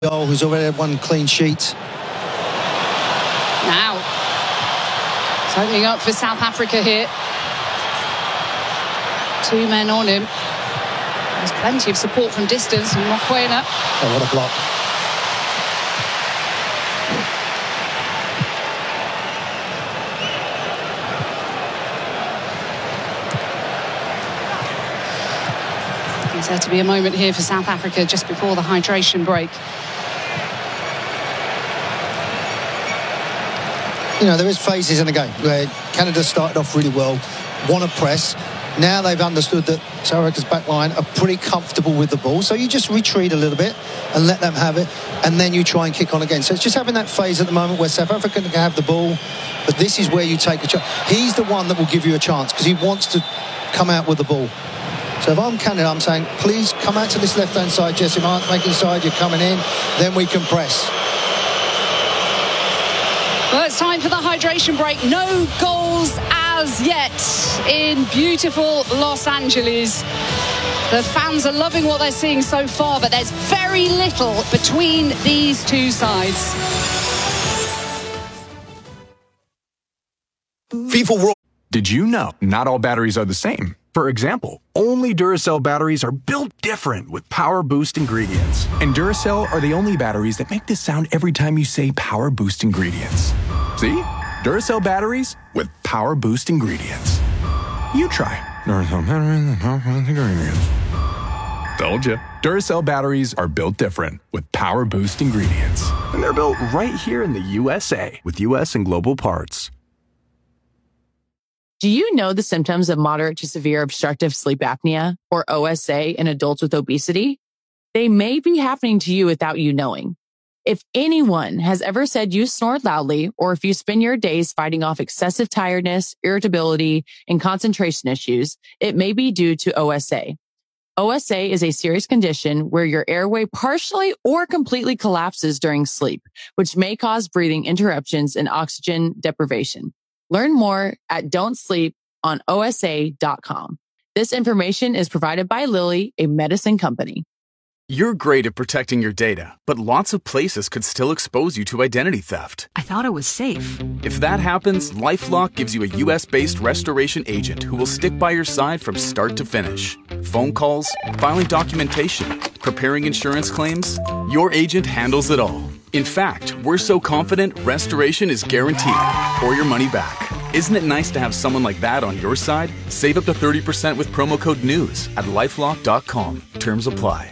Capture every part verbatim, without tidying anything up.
goal, who's already had one clean sheet. Now, it's opening up for South Africa here. Two men on him. There's plenty of support from distance from Mokoena. Oh, what a block. There's had to be a moment here for South Africa just before the hydration break. You know, there is phases in the game where Canada started off really well, want to press. Now they've understood that South Africa's back line are pretty comfortable with the ball. So you just retreat a little bit and let them have it, and then you try and kick on again. So it's just having that phase at the moment where South Africa can have the ball, but this is where you take a chance. He's the one that will give you a chance because he wants to come out with the ball. So if I'm Canada, I'm saying, please come out to this left-hand side, Jesse Mark, making side, you're coming in, then we can press. Well, it's time for the hydration break. No goals as yet in beautiful Los Angeles. The fans are loving what they're seeing so far, but there's very little between these two sides. FIFA World. Did you know not all batteries are the same? For example, only Duracell batteries are built different with Power Boost ingredients. And Duracell are the only batteries that make this sound every time you say Power Boost ingredients. See? Duracell batteries with Power Boost ingredients. You try. Duracell batteries with Power Boost ingredients. Told you. Duracell batteries are built different with Power Boost ingredients. And they're built right here in the U S A with U S and global parts. Do you know the symptoms of moderate to severe obstructive sleep apnea, or O S A, in adults with obesity? They may be happening to you without you knowing. If anyone has ever said you snore loudly, or if you spend your days fighting off excessive tiredness, irritability, and concentration issues, it may be due to O S A. O S A is a serious condition where your airway partially or completely collapses during sleep, which may cause breathing interruptions and oxygen deprivation. Learn more at don't sleep on O S A dot com. This information is provided by Lilly, a medicine company. You're great at protecting your data, but lots of places could still expose you to identity theft. I thought it was safe. If that happens, LifeLock gives you a U S-based restoration agent who will stick by your side from start to finish. Phone calls, filing documentation, preparing insurance claims, your agent handles it all. In fact, we're so confident restoration is guaranteed or your money back. Isn't it nice to have someone like that on your side? Save up to thirty percent with promo code NEWS at lifelock dot com. Terms apply.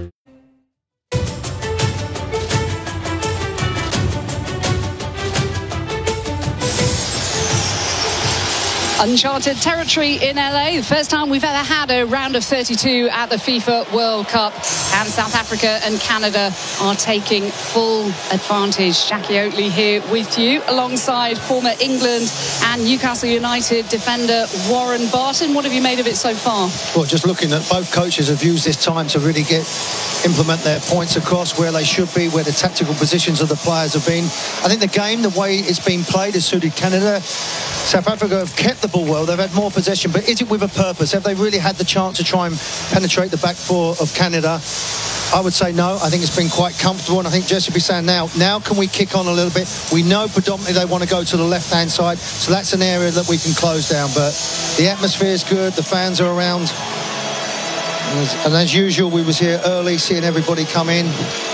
Uncharted territory in L A. The first time we've ever had a round of thirty-two at the FIFA World Cup. And South Africa and Canada are taking full advantage. Jackie Oatley here with you, alongside former England and Newcastle United defender Warren Barton. What have you made of it so far? Well, just looking at both coaches have used this time to really get implement their points across where they should be, where the tactical positions of the players have been. I think the game, the way it's been played, has suited Canada. South Africa have kept the ball well. They've had more possession, but is it with a purpose? Have they really had the chance to try and penetrate the back four of Canada? I would say no. I think it's been quite comfortable, and I think Jesse will be saying now, now can we kick on a little bit? We know predominantly they want to go to the left-hand side, so that's an area that we can close down, but the atmosphere is good, the fans are around, and as, and as usual, we was here early, seeing everybody come in.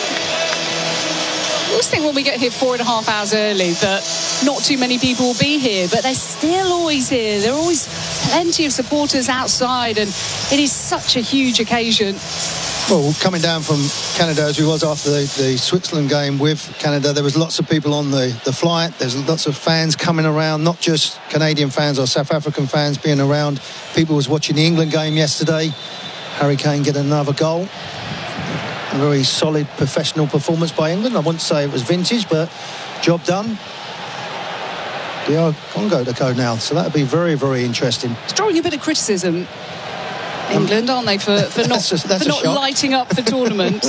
I always think when we get here four and a half hours early that not too many people will be here, but they're still always here. There are always plenty of supporters outside, and it is such a huge occasion. Well, coming down from Canada as we was after the, the Switzerland game with Canada, there was lots of people on the, the flight. There's lots of fans coming around, not just Canadian fans or South African fans being around. People was watching the England game yesterday. Harry Kane get another goal. A very solid professional performance by England. I wouldn't say it was vintage, but job done. D R Congo to go now, so that would be very, very interesting. It's drawing a bit of criticism, England, aren't they, for, for not, that's a, that's for not lighting up the tournament.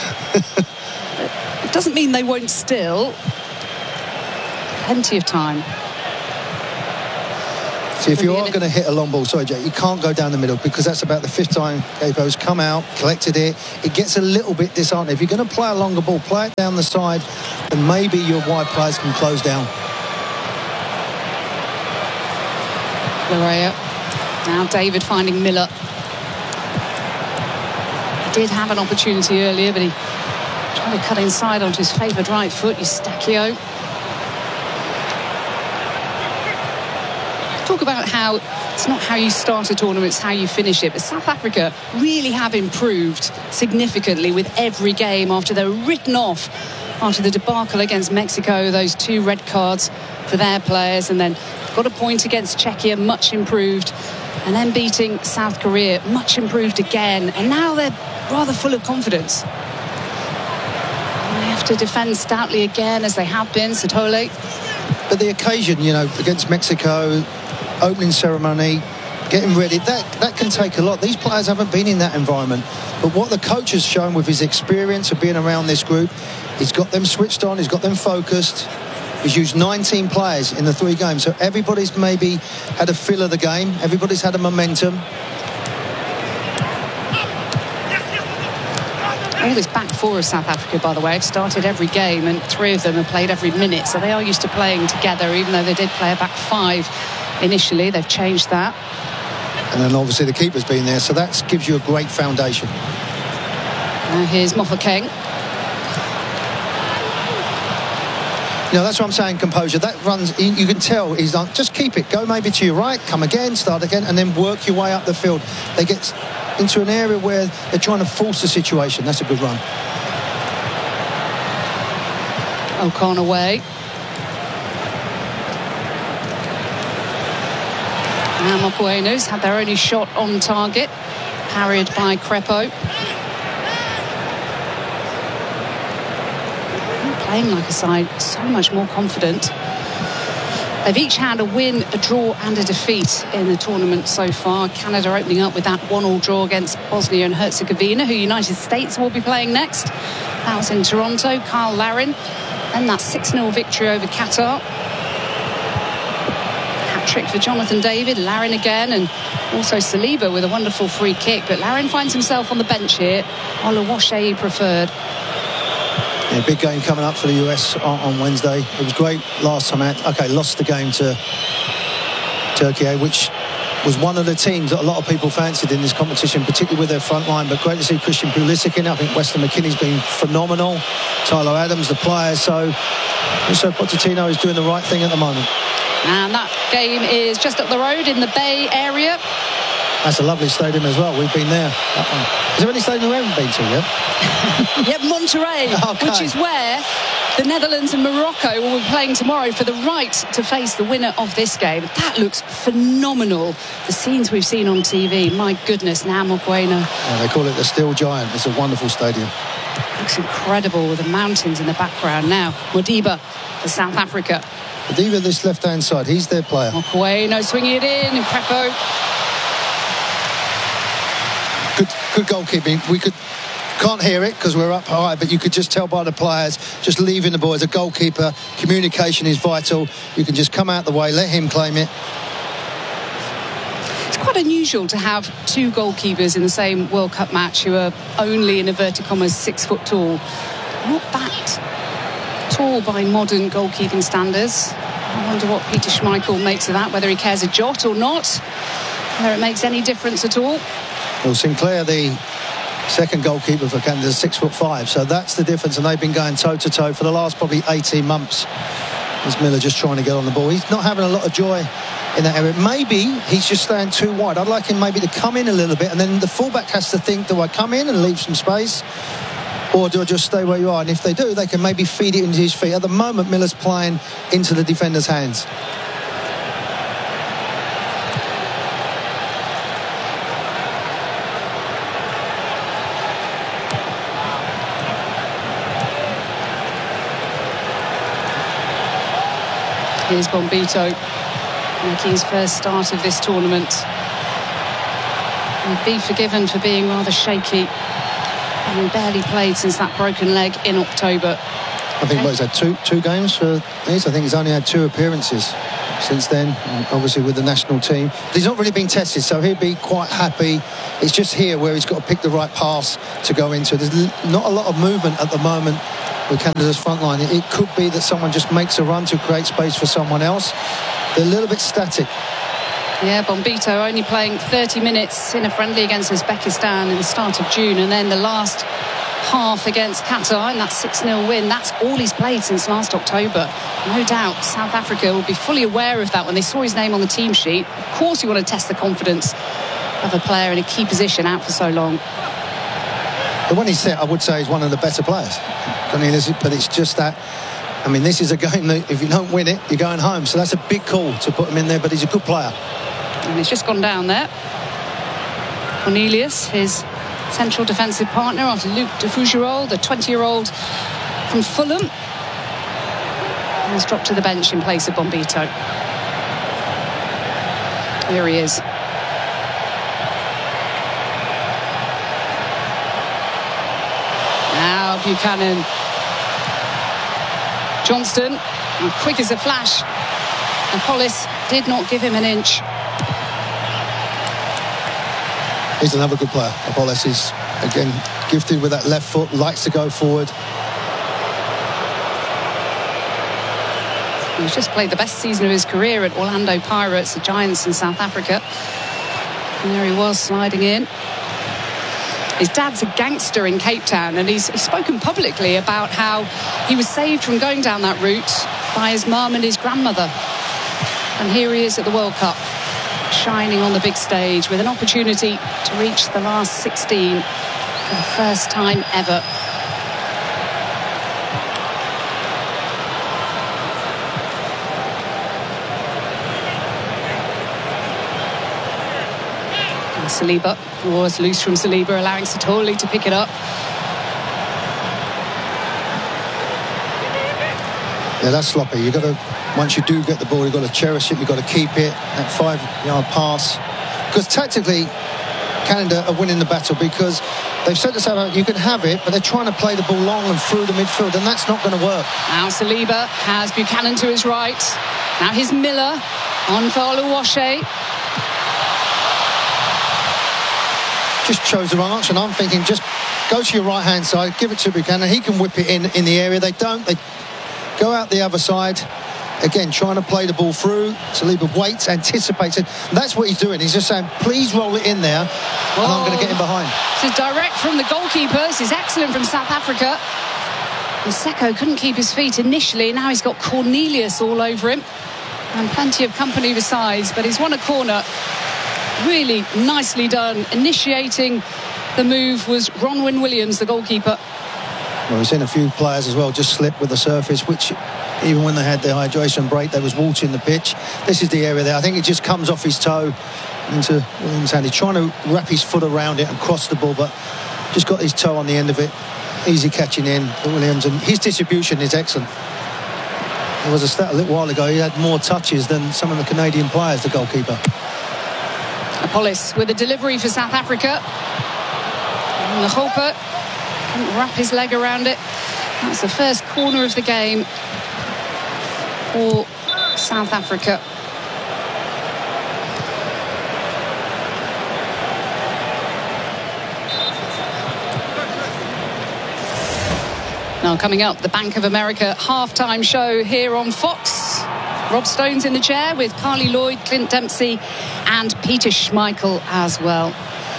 It doesn't mean they won't still. Plenty of time. See, if you are going to hit a long ball, sorry, Jay, you can't go down the middle because that's about the fifth time Capo's come out, collected it. It gets a little bit disheartening. If you're going to play a longer ball, play it down the side, and maybe your wide players can close down. Larea. Now David finding Miller. He did have an opportunity earlier, but he tried to cut inside onto his favoured right foot, Eustachio. Talk about how it's not how you start a tournament, it's how you finish it. But South Africa really have improved significantly with every game after they were written off after the debacle against Mexico, those two red cards for their players, and then got a point against Czechia, much improved, and then beating South Korea, much improved again, and now they're rather full of confidence. And they have to defend stoutly again, as they have been, Sithole. But the occasion, you know, against Mexico, opening ceremony, getting ready, that, that can take a lot. These players haven't been in that environment. But what the coach has shown with his experience of being around this group, he's got them switched on, he's got them focused. He's used nineteen players in the three games. So everybody's maybe had a feel of the game. Everybody's had a momentum. All this back four of South Africa, by the way, have started every game, and three of them have played every minute. So they are used to playing together, even though they did play a back five initially. They've changed that. And then obviously the keeper's been there, so that gives you a great foundation. Now here's Mofokeng. You know, that's what I'm saying, composure. That runs, you can tell he's like, just keep it. Go maybe to your right, come again, start again, and then work your way up the field. They get into an area where they're trying to force the situation. That's a good run. O'Connor away. Now Mokoenu's had their only shot on target, parried by Crepo. Playing like a side, so much more confident. They've each had a win, a draw and a defeat in the tournament so far. Canada opening up with that one-all draw against Bosnia and Herzegovina, who United States will be playing next. That was in Toronto. Kyle Larin. And that six nil victory over Qatar. Hat-trick for Jonathan David. Larin again, and also Saliba with a wonderful free kick. But Larin finds himself on the bench here. Oluwaseyi preferred. Yeah, big game coming up for the U S on, on Wednesday. It was great last time out. Okay, lost the game to Turkey, which was one of the teams that a lot of people fancied in this competition, particularly with their front line. But great to see Christian Pulisic in. I think Weston McKennie's been phenomenal. Tyler Adams, the player. So, so Pochettino is doing the right thing at the moment. And that game is just up the road in the Bay area. That's a lovely stadium as well. We've been there. That one. Is there any stadium we haven't been to yet? Yep, Monterrey, okay. Which is where the Netherlands and Morocco will be playing tomorrow for the right to face the winner of this game. That looks phenomenal. The scenes we've seen on T V, my goodness, now Mokoena. Yeah, they call it the Steel Giant. It's a wonderful stadium. Looks incredible with the mountains in the background. Now, Modiba for South Africa. Modiba, this left-hand side, he's their player. Mokoena swinging it in, and Crepo. Good, good goalkeeping. We could can't hear it because we're up high, but you could just tell by the players just leaving the ball. As a goalkeeper, communication is vital. You can just come out the way, let him claim it. It's quite unusual to have two goalkeepers in the same World Cup match who are only, in inverted commas, six foot tall. Not that tall by modern goalkeeping standards. I wonder what Peter Schmeichel makes of that, whether he cares a jot or not, whether it makes any difference at all. Well, Sinclair, the second goalkeeper for Canada, is six foot five, so that's the difference, and they've been going toe to toe for the last probably eighteen months. Is Miller just trying to get on the ball? He's not having a lot of joy in that area. Maybe he's just staying too wide. I'd like him maybe to come in a little bit, and then the fullback has to think, do I come in and leave some space, or do I just stay where you are? And if they do, they can maybe feed it into his feet. At the moment, Miller's playing into the defender's hands. Here's Bombito, making his first start of this tournament. He'd be forgiven for being rather shaky, having barely played since that broken leg in October. I think okay. What, he's had two two games for this. I think he's only had two appearances. since then, obviously with the national team. But he's not really been tested, so he'll be quite happy. It's just here where he's got to pick the right pass to go into. There's not a lot of movement at the moment with Canada's front line. It could be that someone just makes a run to create space for someone else. They're a little bit static. Yeah, Bombito only playing thirty minutes in a friendly against Uzbekistan in the start of June, and then the last half against Qatar in that six nil win. That's all he's played since last October. No doubt South Africa will be fully aware of that when they saw his name on the team sheet. Of course you want to test the confidence of a player in a key position out for so long. But when he's set, I would say he's one of the better players. I mean, but it's just that, I mean, this is a game that if you don't win it, you're going home. So that's a big call to put him in there, but he's a good player. And he's just gone down there. Cornelius, his central defensive partner after Luc de Fougerolles, the twenty-year-old from Fulham, has dropped to the bench in place of Bombito. Here he is. Now Buchanan. Johnston, quick as a flash. And Hollis did not give him an inch. He's another good player. Apollos is, again, gifted with that left foot, likes to go forward. He's just played the best season of his career at Orlando Pirates, the Giants in South Africa. And there he was, sliding in. His dad's a gangster in Cape Town, and he's, he's spoken publicly about how he was saved from going down that route by his mum and his grandmother. And here he is at the World Cup, shining on the big stage with an opportunity to reach the last sixteen for the first time ever. And Saliba was loose from Saliba, allowing Sitoli to pick it up. Yeah, that's sloppy. You've got to, once you do get the ball, you've got to cherish it, you've got to keep it, that five-yard pass. Because tactically, Canada are winning the battle because they've said to South you can have it, but they're trying to play the ball long and through the midfield, and that's not going to work. Now Saliba has Buchanan to his right. Now here's Miller on for Oluwaseyi. Just chose the wrong option. I'm thinking just go to your right-hand side, give it to Buchanan. He can whip it in in the area. They don't. They go out the other side. Again, trying to play the ball through. Saliba waits, anticipates it. That's what he's doing. He's just saying, please roll it in there, and oh, I'm going to get him behind. This is direct from the goalkeeper. This is excellent from South Africa. Seko couldn't keep his feet initially. Now he's got Cornelius all over him. And plenty of company besides, but he's won a corner. Really nicely done. Initiating the move was Ronwen Williams, the goalkeeper. Well, we've seen a few players as well just slip with the surface, which even when they had their hydration break, they was waltzing the pitch. This is the area there. I think it just comes off his toe into Williams' hand. He's trying to wrap his foot around it and cross the ball, but just got his toe on the end of it. Easy catching in for Williams, and his distribution is excellent. There was a stat a little while ago, he had more touches than some of the Canadian players, the goalkeeper. Apollos with a delivery for South Africa. And the Hopper couldn't wrap his leg around it. That's the first corner of the game for South Africa. Now coming up, the Bank of America halftime show here on Fox. Rob Stone's in the chair with Carly Lloyd, Clint Dempsey and Peter Schmeichel as well.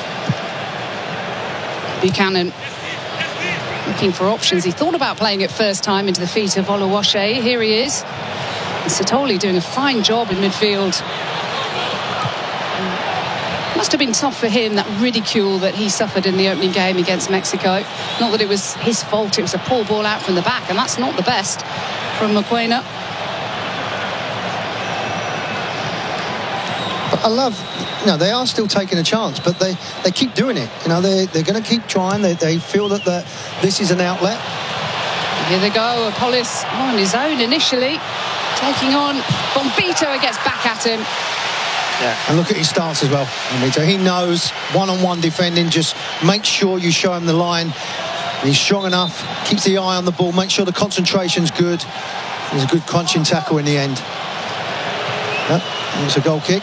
Buchanan looking for options. He thought about playing it first time into the feet of Oluwaseyi. Here he is. And Sitoli doing a fine job in midfield. Must have been tough for him, that ridicule that he suffered in the opening game against Mexico. Not that it was his fault, it was a poor ball out from the back, and that's not the best from Mokoena. But I love, you know, they are still taking a chance, but they, they keep doing it. You know, they, they're going to keep trying. They, they feel that the, this is an outlet. Here they go. Apollos on his own initially, taking on Bombito, who gets back at him. Yeah. And look at his stance as well, Bombito. He knows one-on-one defending, just make sure you show him the line. He's strong enough, keeps the eye on the ball, make sure the concentration's good. There's a good crunching tackle in the end. It's a goal kick.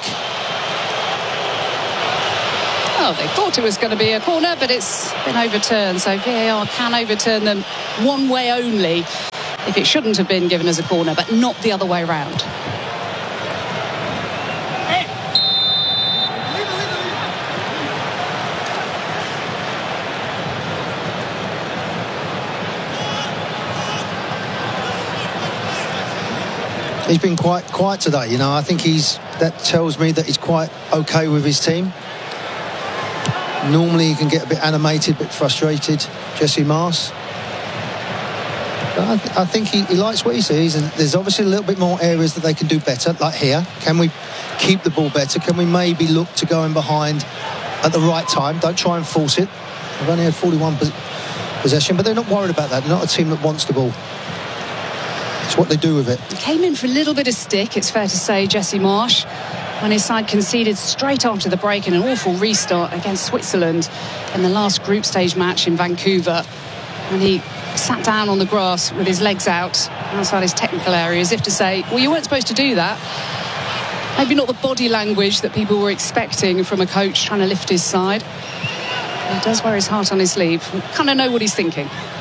Oh, they thought it was going to be a corner, but it's been overturned. So V A R can overturn them one way only if it shouldn't have been given as a corner, but not the other way around. He's been quite quiet today, you know. I think he's that tells me that he's quite okay with his team. Normally he can get a bit animated, a bit frustrated, Jesse Marsch. But I, th I think he, he likes what he sees, and there's obviously a little bit more areas that they can do better, like here. Can we keep the ball better? Can we maybe look to go in behind at the right time? Don't try and force it. They've only had forty-one pos possession, but they're not worried about that. They're not a team that wants the ball. It's what they do with it. He came in for a little bit of stick, it's fair to say, Jesse Marsch, when his side conceded straight after the break in an awful restart against Switzerland in the last group stage match in Vancouver. And he sat down on the grass with his legs out outside his technical area, as if to say, well, you weren't supposed to do that. Maybe not the body language that people were expecting from a coach trying to lift his side. He does wear his heart on his sleeve. We kind of know what he's thinking.